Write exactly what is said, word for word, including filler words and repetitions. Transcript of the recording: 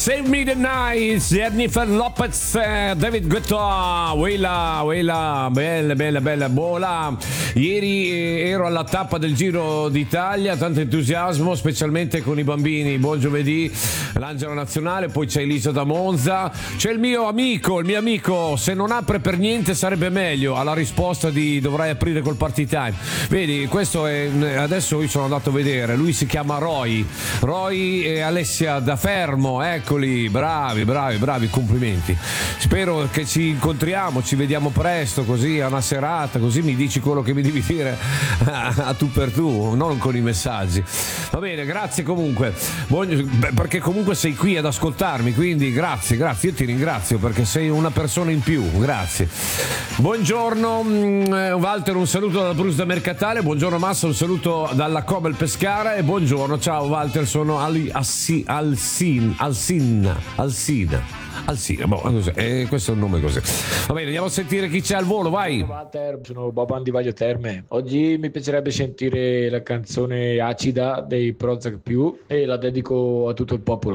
Save Me the Night, Jennifer Lopez, eh, David Guetta, Willa, Willa, bella, bella, bella, bola. Ieri eh, ero alla tappa del Giro d'Italia, tanto entusiasmo, specialmente con i bambini. Buon giovedì, l'Angelo Nazionale, poi c'è Elisa da Monza, c'è il mio amico, il mio amico, se non apre per niente sarebbe meglio, alla risposta di dovrai aprire col party time. Vedi, questo è, adesso io sono andato a vedere, lui si chiama Roy, Roy e Alessia da Fermo, eccoli, bravi, bravi, bravi, complimenti. Spero che ci incontriamo, ci vediamo presto, così a una serata, così mi dici quello che mi devi dire a tu per tu, non con i messaggi. Va bene, grazie comunque, Buon, perché comunque sei qui ad ascoltarmi, quindi grazie, grazie, io ti ringrazio perché sei una persona in più, grazie. Buongiorno Walter, un saluto dalla Bruce da Mercatale, buongiorno Massa, un saluto dalla Cobel Pescara e buongiorno, ciao Walter, sono Ali Assi, Alsin, Alsin, Alsina. Alsina, boh, eh, questo è un nome così. Va bene, andiamo a sentire chi c'è al volo, vai. Walter, sono Boban di Vaglio Terme. Oggi mi piacerebbe sentire la canzone Acida dei Prozac più e la dedico a tutto il popolo.